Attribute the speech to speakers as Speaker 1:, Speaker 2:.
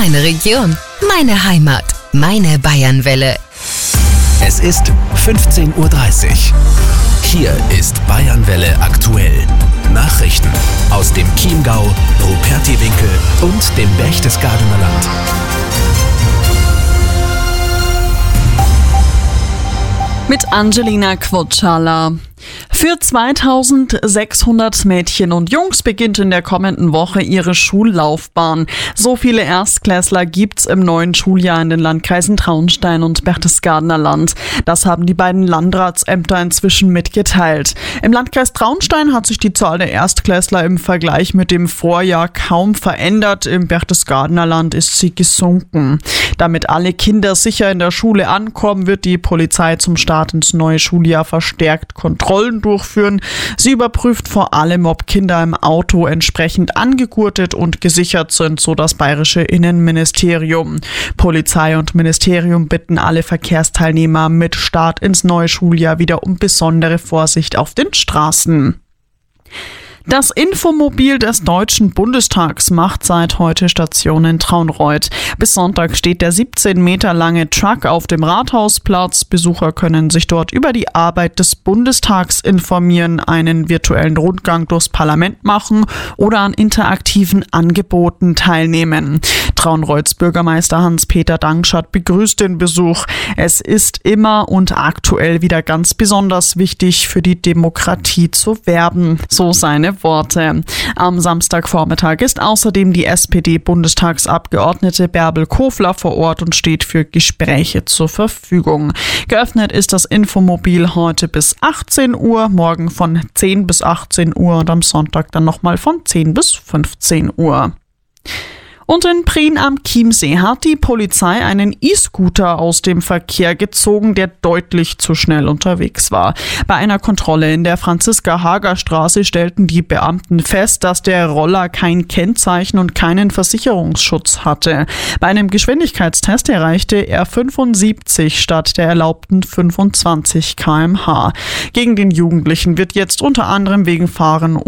Speaker 1: Meine Region, meine Heimat, meine Bayernwelle.
Speaker 2: Es ist 15:30 Uhr. Hier ist Bayernwelle aktuell. Nachrichten aus dem Chiemgau, Rupertiwinkel und dem Berchtesgadener Land.
Speaker 3: Mit Angelina Quotschala. Für 2600 Mädchen und Jungs beginnt in der kommenden Woche ihre Schullaufbahn. So viele Erstklässler gibt's im neuen Schuljahr in den Landkreisen Traunstein und Berchtesgadener Land. Das haben die beiden Landratsämter inzwischen mitgeteilt. Im Landkreis Traunstein hat sich die Zahl der Erstklässler im Vergleich mit dem Vorjahr kaum verändert. Im Berchtesgadener Land ist sie gesunken. Damit alle Kinder sicher in der Schule ankommen, wird die Polizei zum Start ins neue Schuljahr verstärkt Kontrollen durchführen. Sie überprüft vor allem, ob Kinder im Auto entsprechend angegurtet und gesichert sind, so das bayerische Innenministerium. Polizei und Ministerium bitten alle Verkehrsteilnehmer mit Start ins neue Schuljahr wieder um besondere Vorsicht auf den Straßen. Das Infomobil des Deutschen Bundestags macht seit heute Station in Traunreut. Bis Sonntag steht der 17 Meter lange Truck auf dem Rathausplatz. Besucher können sich dort über die Arbeit des Bundestags informieren, einen virtuellen Rundgang durchs Parlament machen oder an interaktiven Angeboten teilnehmen. Traunreut's Bürgermeister Hans-Peter Dankschat begrüßt den Besuch. Es ist immer und aktuell wieder ganz besonders wichtig, für die Demokratie zu werben, so seine Worte. Am Samstagvormittag ist außerdem die SPD-Bundestagsabgeordnete Bärbel Kofler vor Ort und steht für Gespräche zur Verfügung. Geöffnet ist das Infomobil heute bis 18 Uhr, morgen von 10 bis 18 Uhr und am Sonntag dann nochmal von 10 bis 15 Uhr. Und in Prien am Chiemsee hat die Polizei einen E-Scooter aus dem Verkehr gezogen, der deutlich zu schnell unterwegs war. Bei einer Kontrolle in der Franziska-Hager-Straße stellten die Beamten fest, dass der Roller kein Kennzeichen und keinen Versicherungsschutz hatte. Bei einem Geschwindigkeitstest erreichte er 75 statt der erlaubten 25 km/h. Gegen den Jugendlichen wird jetzt unter anderem wegen Fahren